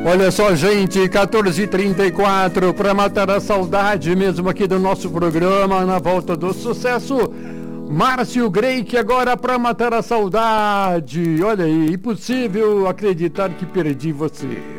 Olha só, gente, 14h34 para matar a saudade mesmo aqui do nosso programa, na volta do sucesso. Márcio Greik agora para matar a saudade. Olha aí, impossível acreditar que perdi você.